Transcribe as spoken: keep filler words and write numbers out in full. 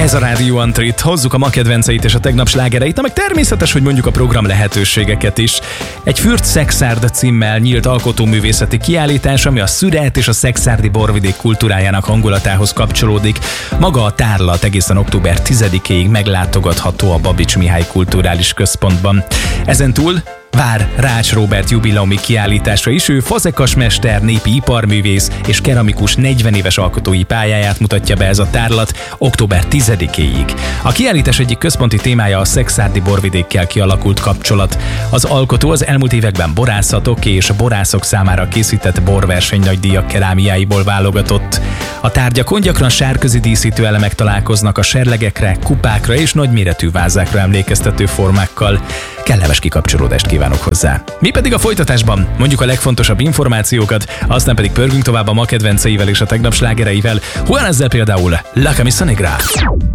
Ez a Rádió Antrit, hozzuk a ma kedvenceit és a tegnap slágereit, meg természetes, hogy mondjuk a program lehetőségeket is. Egy Fürt Szexárd címmel nyílt alkotóművészeti kiállítás, ami a szüret és a szekszárdi borvidék kultúrájának hangulatához kapcsolódik. Maga a tárlat egészen október tizedikéig meglátogatható a Babits Mihály Kulturális Központban. Ezentúl vár Rács Róbert jubileumi kiállításra is, ő fazekasmester, népi iparművész és keramikus negyven éves alkotói pályáját mutatja be ez a tárlat október tizedikéig. A kiállítás egyik központi témája a szekszárdi borvidékkel kialakult kapcsolat. Az alkotó az elmúlt években borászatok és borászok számára készített borverseny nagydíjak kerámiáiból válogatott. A tárgyakon gyakran sárközi díszítő elemek találkoznak a serlegekre, kupákra és nagyméretű vázákra emlékeztető formákkal. Kellemes kikapcsolódást kívánok hozzá. Mi pedig a folytatásban mondjuk a legfontosabb információkat, aztán pedig pörgünk tovább a ma kedvenceivel és a tegnap slágereivel. Juan ezzel például La Camisa Negra.